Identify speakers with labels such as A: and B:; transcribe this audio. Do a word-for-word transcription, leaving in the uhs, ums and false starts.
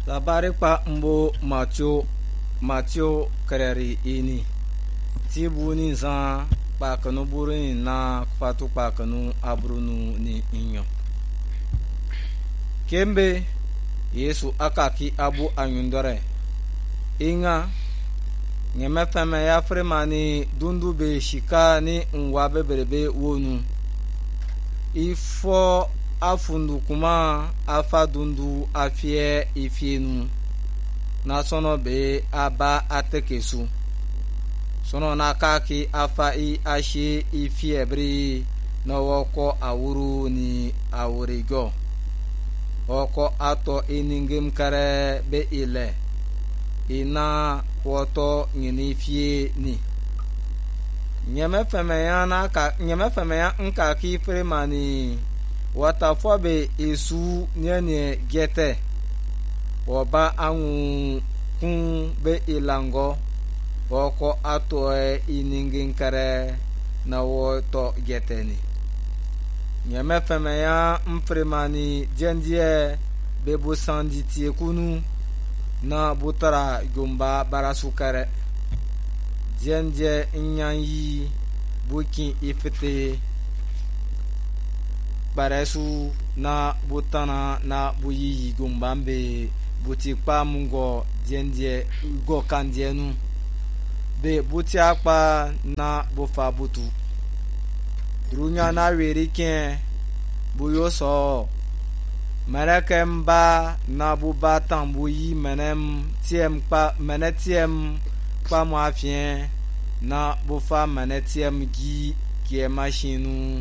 A: Labari kpa mbo Matthew Matthew karari ini tibu ni zan kpa kanu buri na fatu kpa kanu abrunu ni inyo kembe Yesu akaki abu anyundore inga nyeme feme ya fremani dundu be shika ni nwa beberebe wonu ifo afundu kuma afa dundu afie ifienu na sono be aba atekesu sono na kaki afa i ashe ifiebri na woko awuru ni awurigo oko ato iningem kare be ile ina woto ngini fie ni nyeme femeya na ka nyeme femeya nka ki fremani wata fobe esu nyene gete oba anwu kun be ilango oko ato e iningin kare na woto gete ni nyeme femeya mfremani jendie be busandi tie kunu na butara gumba barasukare jendie nyanyi buki ifite baresu na butana na buyi gumbambe butikpa mungo jendie go kandienu be buti akpa na bufa butu drunya na weriken buyoso merekemba na buba tambuyi menem tiem pa menetiem pa mwafien na bufa menetiem gi kie machinu